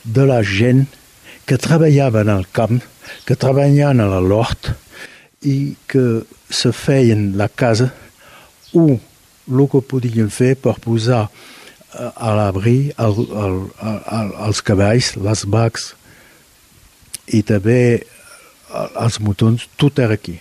de la gent que treballava en el camp, que treballaven a l'hort i que se feien la casa o el que podien fer per posar a l'abri els cavalls, les vacs i també els motons, tot era aquí.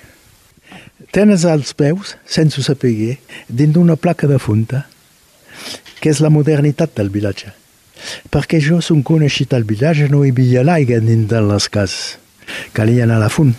Tens els peus, sense saber, dins d'una placa de funta, que és la modernitat del vilatge. Perquè jo som coneixit al vilatge, no hi havia l'aigua dins de les cases. Calia anar a la font,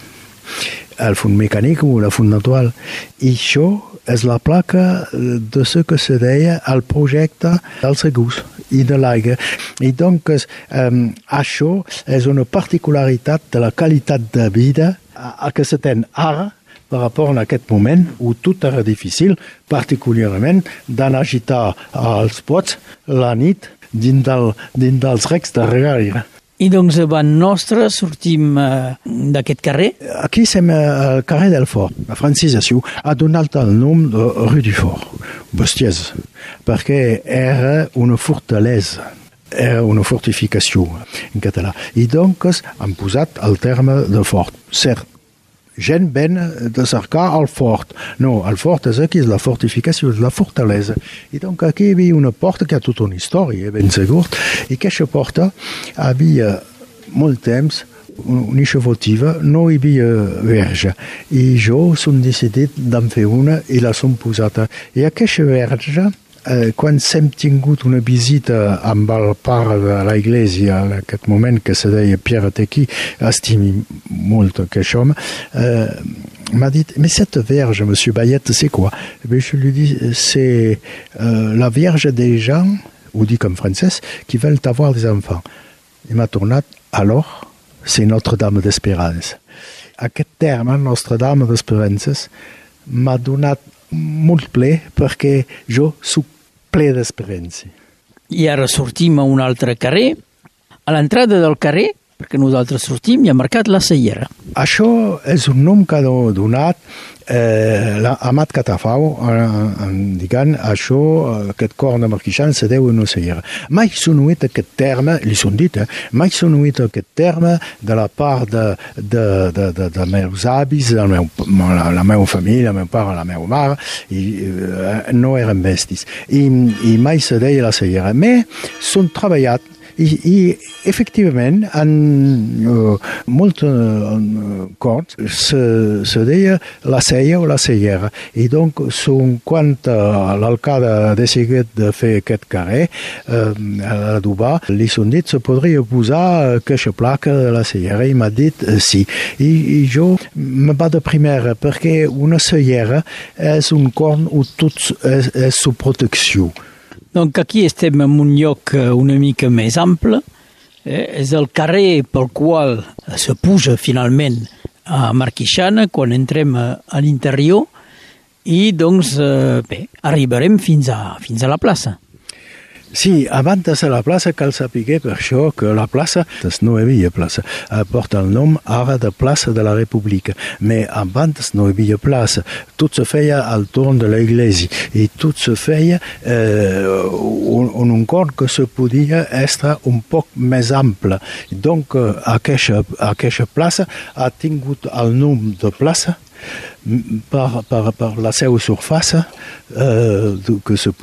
al font mecànic o la font natural. I això és la placa de ce que se deia el projecte dels segurs i de l'aigua. I doncs això és una particularitat de la qualitat de vida que se ten ara per rapport a aquest moment on tot era difícil, particularment d'anar a agitar els pots la nit dins dels recs de regaire. I doncs davant nostre sortim d'aquest carrer? Aquí som al carrer del Fort. La francisation ha donat el nom de Rue du Fort, Bestiès, perquè era una fortalesa, era una fortificació en català. I doncs han posat el terme de fort. Cert, gent ven de cercar el fort. No, el fort és aquí, és la fortificació, és la fortalesa. I doncs aquí hi havia una porta que ha tota una història, ben segur, i aquesta porta havia molt temps una votiva, no hi havia verge. I jo som decidit d'en fer una i la som posada. I aquesta verge, quan hem tingut una visita amb el pare de l'església, en aquest moment que se deia Pierre Tequi, estimi molt aquest home, m'a dit, mais cette vierge, monsieur Bayette, c'est quoi? Et je lui dis, c'est la vierge des gens, ou dit comme français, qui veulent avoir des enfants. Il m'a tourné, alors, c'est Notre-Dame d'Espérance. Aquest terme, Notre-Dame d'Espérance, m'ha donat molt ple perquè jo soc ple d'esperança. I ara sortim a un altre carrer. A l'entrada del carrer, perquè nosaltres sortim, hi ha marcat la Cellera. Això és un nom que ha donat l'Amat Catafau, diguem, això, aquest cor de Marquixan se deu a una Cellera. Mai s'ha oït aquest terme, li s'han dit, mai s'ha oït aquest terme de la part de meus avis, de la meva família, el meu pare, la meva mare, i no eren bestis. I mai se deia la Cellera. Mais s'han treballat i efectivament en molt corts se deia la Cella o la Cellera. I doncs quan l'alcalde ha decidit de fer aquest carrer a adobar, li s'han dit se podria posar aquesta placa de la Cellera i m'ha dit sí. I jo me va de primera perquè una Cellera és un corn on tot és sous protecció. Donc aquí estem en un lloc una mica més ample, és el carrer pel qual se puja finalment a Marquixana quan entrem a l'interior i doncs bé, arribarem fins a la plaça. Sí, abans de la plaça cal saber per això que la plaça, no hi havia plaça, porta el nom ara de plaça de la República, però abans no hi havia plaça, tot se feia al torn de l'església i tot se feia en un cor que se podia estar un poc més ample. Donc aquesta plaça ha tingut el nom de plaça per la seva surface que se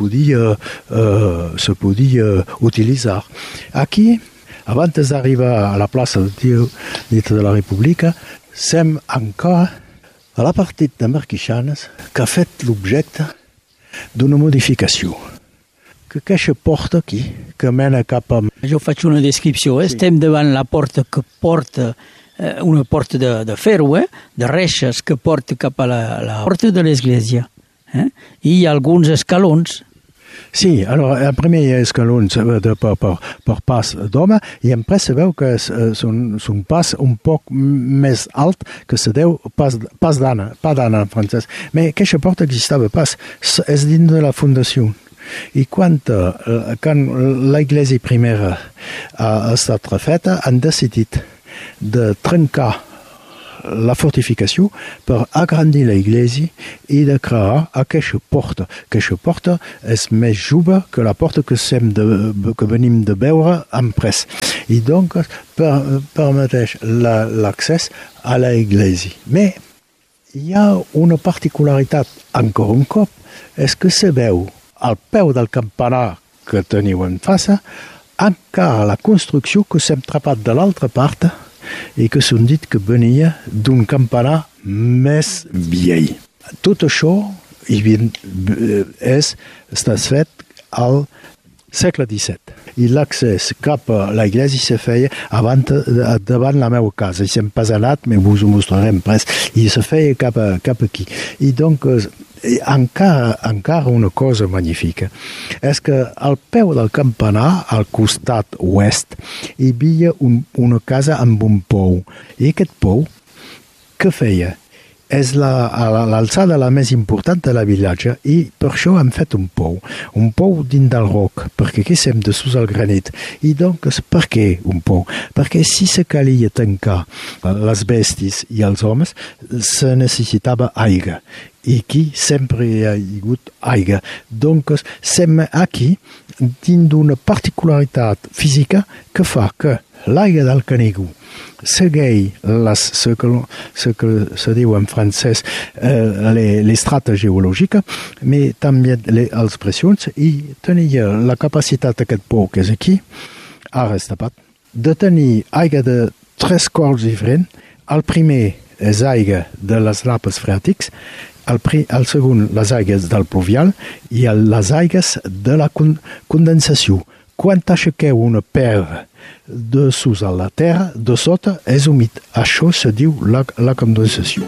podia utilitzar. Aquí, abans d'arribar a la plaça de la República, som encara a la partit de Marquixanes que ha fet l'objecte d'una modificació. Que aquesta porta aquí, que mena cap a... Jo faig una descripció. Sí. Estem davant la porta que porta una porta de ferro, de reixes que porta cap a la porta de l'església. I hi ha alguns escalons. Sí, alors, el primer hi ha escalons per pas d'home i després se veu que és un pas un poc més alt que se deu pas d'Anna, pas d'Anna en francès. Mais aquesta porta existava pas, és dins de la fundació. I quan l'església primera ha estat refeta, han decidit de trencar la fortificació per agrandir l'església i de crear aquesta porta. Aquesta porta és més jove que la porta que venim de veure en pres. i donc permeteix l'accés a l'església. Mais hi ha una particularitat, encore un cop, és que se veu al peu del campanar que teniu en face encara la construcció que s'hem trapat de l'altra part i que s'han dit que venia d'un campanar més vell. Tot això està fet al segle XVII. I l'accés cap a l'església se feia davant la meva casa. I s'hem pas anat, però us ho mostrarem pres. I se feia cap aquí. I doncs, encara una cosa magnífica és que al peu del campanar, al costat oest, hi havia una casa amb un pou. I aquest pou, què feia? És l'alçada la més important de la vilatge i per això hem fet un pou dins del roc, perquè aquí som dessús al granit. I doncs, per què un pou? Perquè si se calia tancar les bèsties i els homes, se necessitava aigua. I aquí sempre hi ha hagut aigua. Donc, som aquí dins d'una particularitat física que fa que l'aigua del Canigó segueix ce que se diu en francès l'estrata geològica, però també les pressions, i tenia la capacitat d'aquest pou que és aquí, ara és tapat, de tenir aigua de 3 corts diferents. El primer és aigua de les napes freàtics, el segon les aigües del pluvial i les aigües de la condensació. Quan aixequeu una pedra dessús a la terra, de sota és humit. Això se diu la condensació.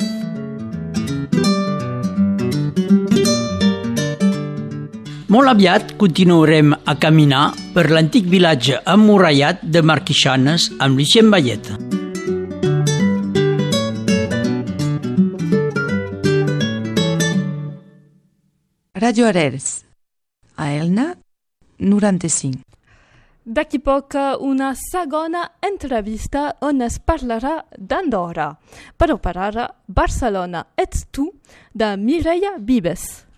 Molt aviat continuarem a caminar per l'antic vilatge emmurallat de Marquixanes amb Lucien Vallet. Radio Arels, a Elna, 95. D'aquí poc una segona entrevista on es parlarà d'Andorra. Però per ara, Barcelona ets tu, de Mireia Vives.